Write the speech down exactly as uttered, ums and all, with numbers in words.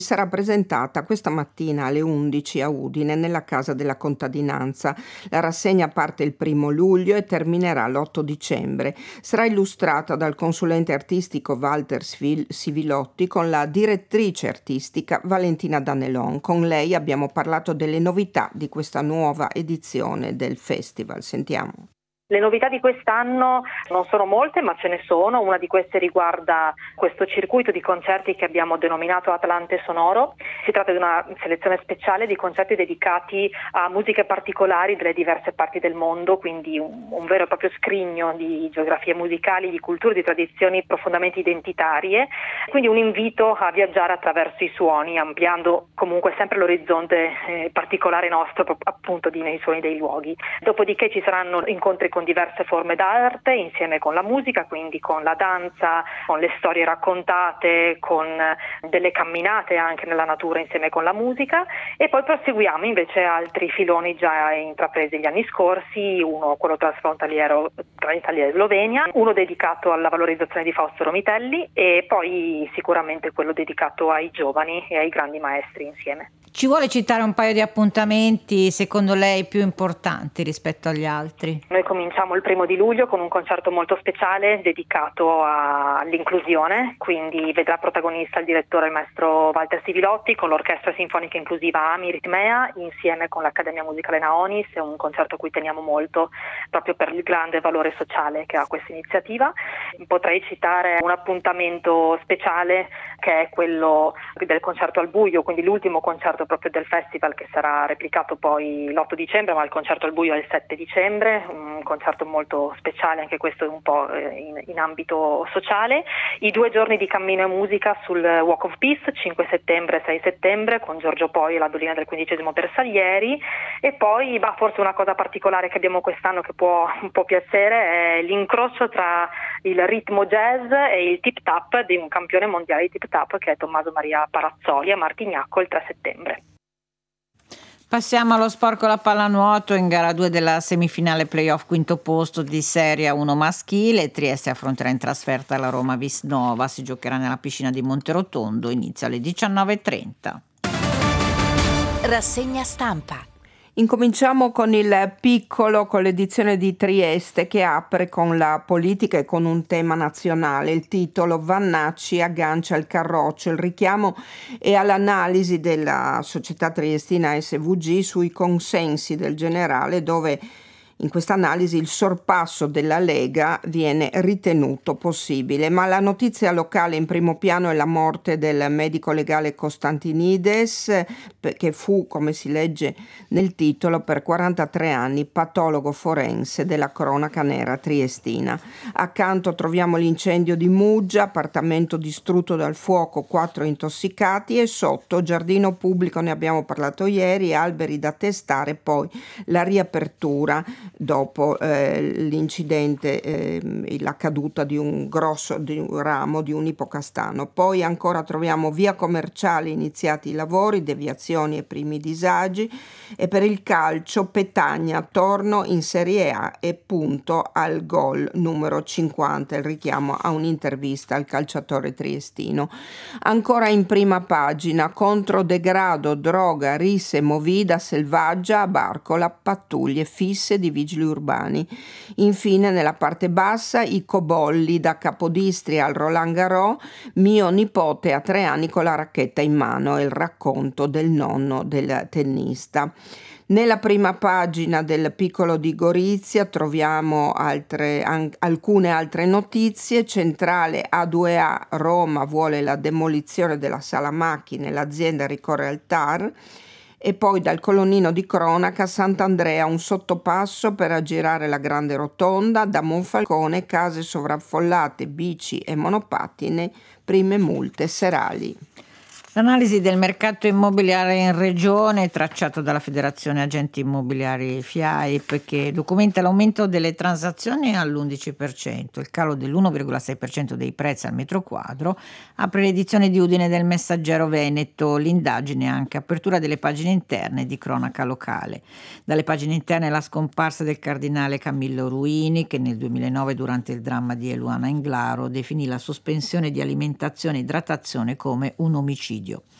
Sarà presentata questa mattina alle undici a Udine nella Casa della Contadinanza. La rassegna parte il primo luglio e terminerà l'otto dicembre. Sarà illustrata dal consulente artistico Walter Sivilotti con la direttrice artistica Valentina Danelon. Con lei abbiamo parlato delle novità di questa nuova edizione del festival. Sentiamo. Le novità di quest'anno non sono molte, ma ce ne sono. Una di queste riguarda questo circuito di concerti che abbiamo denominato Atlante Sonoro. Si tratta di una selezione speciale di concerti dedicati a musiche particolari delle diverse parti del mondo, quindi un, un vero e proprio scrigno di geografie musicali, di culture, di tradizioni profondamente identitarie. Quindi un invito a viaggiare attraverso i suoni, ampliando comunque sempre l'orizzonte eh, particolare nostro, appunto di, nei suoni dei luoghi. Dopodiché ci saranno incontri con diverse forme d'arte insieme con la musica, quindi con la danza, con le storie raccontate, con delle camminate anche nella natura insieme con la musica, e poi proseguiamo invece altri filoni già intrapresi gli anni scorsi, uno quello transfrontaliero tra Italia e Slovenia, uno dedicato alla valorizzazione di Fausto Romitelli e poi sicuramente quello dedicato ai giovani e ai grandi maestri insieme. Ci vuole citare un paio di appuntamenti secondo lei più importanti rispetto agli altri? Noi cominciamo il primo di luglio con un concerto molto speciale dedicato all'inclusione, quindi vedrà protagonista il direttore il maestro Walter Sivilotti con l'Orchestra Sinfonica Inclusiva AMI Ritmea insieme con l'Accademia Musicale Naonis. È un concerto a cui teniamo molto proprio per il grande valore sociale che ha questa iniziativa. Potrei citare un appuntamento speciale che è quello del concerto al buio, quindi l'ultimo concerto proprio del festival, che sarà replicato poi l'otto dicembre, ma il concerto al buio è il sette dicembre, un concerto molto speciale, anche questo un po' in, in ambito sociale. I due giorni di cammino e musica sul Walk of Peace, cinque settembre e sei settembre, con Giorgio Poi e la Dolina del quindicesimo Bersaglieri. E poi bah, forse una cosa particolare che abbiamo quest'anno che può un po' piacere è l'incrocio tra il ritmo jazz e il tip tap di un campione mondiale di tip tap che è Tommaso Maria Parazzoli a Martignacco il tre settembre. Passiamo allo sport con la pallanuoto. In gara due della semifinale playoff quinto posto di Serie uno maschile, Trieste affronterà in trasferta la Roma Visnova. Si giocherà nella piscina di Monterotondo, inizia alle diciannove e trenta. Rassegna stampa. Incominciamo con il piccolo, con l'edizione di Trieste che apre con la politica e con un tema nazionale. Il titolo Vannacci aggancia il carroccio, il richiamo è all'analisi della società triestina S V G sui consensi del generale, dove in questa analisi il sorpasso della Lega viene ritenuto possibile, ma la notizia locale in primo piano è la morte del medico legale Costantinides, che fu, come si legge nel titolo, per quarantatré anni patologo forense della cronaca nera triestina. Accanto troviamo l'incendio di Muggia, appartamento distrutto dal fuoco, quattro intossicati, e sotto giardino pubblico, ne abbiamo parlato ieri, alberi da testare, poi la riapertura dopo eh, l'incidente, eh, la caduta di un grosso di un ramo di un ipocastano. Poi ancora troviamo via Commerciale, iniziati i lavori, deviazioni e primi disagi, e per il calcio Petagna, torno in Serie A e punto al gol numero cinquanta, il richiamo a un'intervista al calciatore triestino. Ancora in prima pagina, contro degrado, droga, risse, movida selvaggia a Barcola, pattuglie fisse di vigili urbani. Infine nella parte bassa i cobolli da Capodistria al Roland Garros, mio nipote a tre anni con la racchetta in mano, e il racconto del nonno del tennista. Nella prima pagina del piccolo di Gorizia troviamo altre, an- alcune altre notizie. Centrale A due A, Roma vuole la demolizione della sala macchine, l'azienda ricorre al T A R. E poi dal colonnino di cronaca, Sant'Andrea, un sottopasso per aggirare la grande rotonda, da Monfalcone case sovraffollate, bici e monopattine, prime multe serali. L'analisi del mercato immobiliare in regione, tracciato dalla Federazione Agenti Immobiliari F I A I P, che documenta l'aumento delle transazioni all'undici per cento, il calo dell'uno virgola sei per cento dei prezzi al metro quadro. Apre l'edizione di Udine del Messaggero Veneto, l'indagine anche apertura delle pagine interne di cronaca locale. Dalle pagine interne la scomparsa del cardinale Camillo Ruini, che nel duemilanove, durante il dramma di Eluana Englaro, definì la sospensione di alimentazione e idratazione come un omicidio.